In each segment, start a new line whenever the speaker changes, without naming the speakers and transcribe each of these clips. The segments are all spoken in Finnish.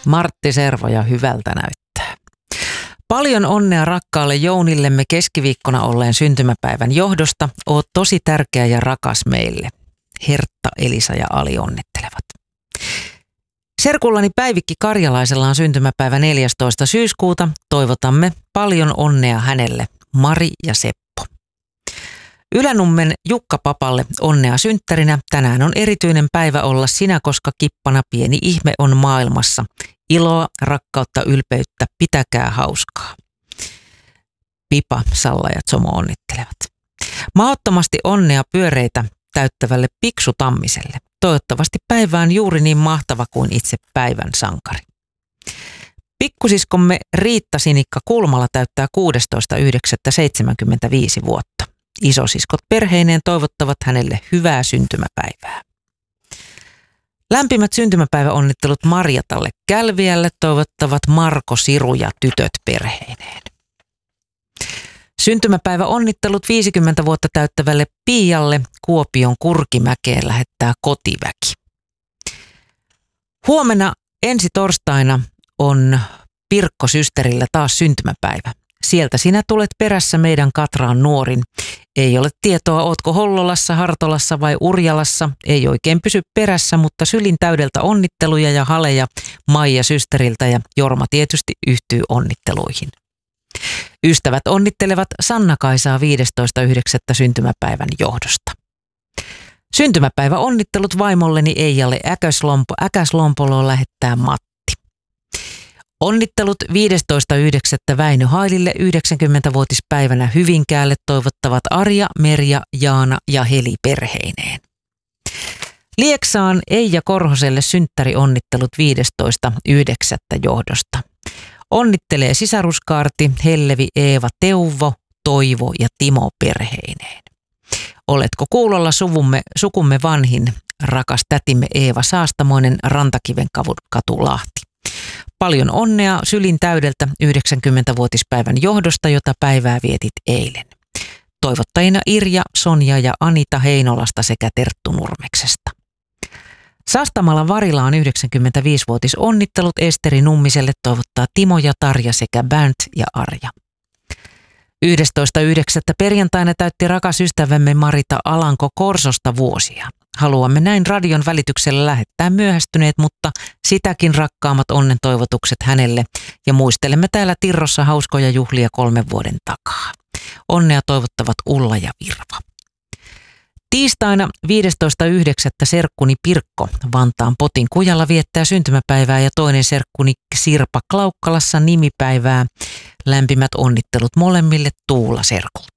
Martti Servoja hyvältä näyttää. Paljon onnea rakkaalle Jounillemme keskiviikkona olleen syntymäpäivän johdosta. Oot tosi tärkeä ja rakas meille. Hertta, Elisa ja Ali onnittelevat. Serkullani Päivikki Karjalaisella on syntymäpäivä 14. syyskuuta. Toivotamme paljon onnea hänelle, Mari ja Seppo. Ylänummen Jukka Papalle onnea synttärinä. Tänään on erityinen päivä olla sinä, koska kippana pieni ihme on maailmassa. Iloa, rakkautta, ylpeyttä, pitäkää hauskaa. Pipa, Salla ja Tsomo onnittelevat. Mahdottomasti onnea pyöreitä täyttävälle Piksu Tammiselle. Toivottavasti päivä on juuri niin mahtava kuin itse päivän sankari. Pikkusiskomme Riitta Sinikka Kulmala täyttää 16.9.75 vuotta. Isosiskot perheineen toivottavat hänelle hyvää syntymäpäivää. Lämpimät syntymäpäiväonnittelut Marjatalle Kälviälle toivottavat Marko, Siru ja tytöt perheineen. Syntymäpäiväonnittelut 50 vuotta täyttävälle Piialle Kuopion Kurkimäkeen lähettää kotiväki. Huomenna ensi torstaina on Pirkko-systerillä taas syntymäpäivä. Sieltä sinä tulet perässä meidän Katraan nuorin. Ei ole tietoa, ootko Hollolassa, Hartolassa vai Urjalassa. Ei oikein pysy perässä, mutta sylin täydeltä onnitteluja ja haleja Maija systeriltä ja Jorma tietysti yhtyy onnitteluihin. Ystävät onnittelevat Sanna-Kaisaa 15.9. syntymäpäivän johdosta. Syntymäpäivä onnittelut vaimolleni Eijalle Äkäslompoloon lähettää Matti. Onnittelut 15.9. Väinö Hailille 90-vuotispäivänä Hyvinkäälle toivottavat Arja, Merja, Jaana ja Heli perheineen. Lieksaan Eija Korhoselle synttärionnittelut 15.9. johdosta. Onnittelee sisaruskaarti Hellevi, Eeva, Teuvo, Toivo ja Timo perheineen. Oletko kuulolla sukumme vanhin, rakas tätimme Eeva Saastamoinen, Rantakiven katu Lahti. Paljon onnea sylin täydeltä 90-vuotispäivän johdosta, jota päivää vietit eilen. Toivottajina Irja, Sonja ja Anita Heinolasta sekä Terttu Nurmeksesta. Saastamalan Varila on 95-vuotisonnittelut Esteri Nummiselle toivottaa Timo ja Tarja sekä Bernd ja Arja. 11.9. perjantaina täytti rakas ystävämme Marita Alanko Korsosta vuosia. Haluamme näin radion välityksellä lähettää myöhästyneet, mutta sitäkin rakkaammat onnen toivotukset hänelle ja muistelemme täällä Tirrossa hauskoja juhlia 3 vuoden takaa. Onnea toivottavat Ulla ja Virva. Tiistaina 15.9. serkkuni Pirkko Vantaan Potin kujalla viettää syntymäpäivää ja toinen serkkuni Sirpa Klaukkalassa nimipäivää. Lämpimät onnittelut molemmille Tuula serkulta.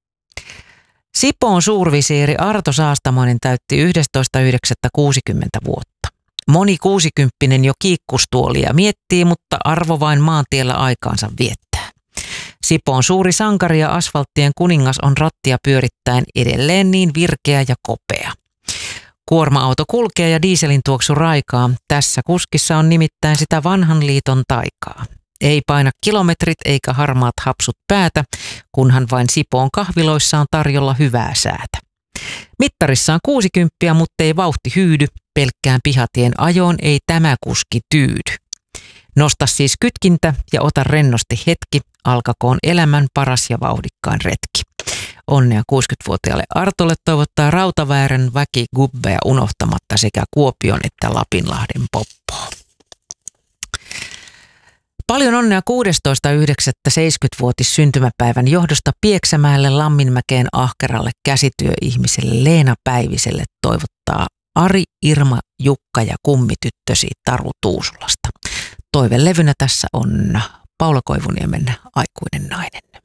Sipoon suurvisiiri Arto Saastamoinen täytti 11.9.60 vuotta. Moni 60-vuotias jo kiikkustuolia miettii, mutta arvo vain maantiellä aikaansa viettää. Sipoon suuri sankari ja asfalttien kuningas on rattia pyörittäen edelleen niin virkeä ja kopea. Kuorma-auto kulkee ja dieselin tuoksu raikaa. Tässä kuskissa on nimittäin sitä vanhan liiton taikaa. Ei paina kilometrit eikä harmaat hapsut päätä, kunhan vain Sipoon kahviloissa on tarjolla hyvää säätä. Mittarissa on 60, mutta ei vauhti hyydy. Pelkkään pihatien ajoon ei tämä kuski tyydy. Nosta siis kytkintä ja ota rennosti hetki. Alkakoon elämän paras ja vauhdikkain retki. Onnea 60-vuotiaalle Artolle toivottaa Rautaväärän väki gubbeja unohtamatta sekä Kuopion että Lapinlahden poppoa. Paljon onnea 16.9.70-vuotis syntymäpäivän johdosta Pieksämäelle, Lamminmäkeen, ahkeralle käsityöihmiselle Leena Päiviselle toivottaa Ari, Irma, Jukka ja kummityttösi Taru Tuusulasta. Toivelevynä tässä on Paula Koivuniemen Aikuinen nainen.